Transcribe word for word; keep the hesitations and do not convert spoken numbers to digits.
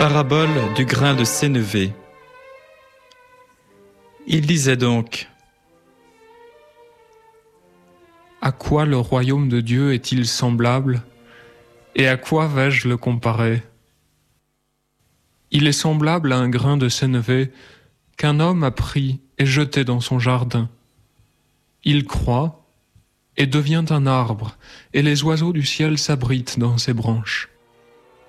Parabole du grain de sénévé. Il disait donc: à quoi le royaume de Dieu est-il semblable, et à quoi vais-je le comparer? Il est semblable à un grain de sénévé qu'un homme a pris et jeté dans son jardin. Il croît et devient un arbre, et les oiseaux du ciel s'abritent dans ses branches.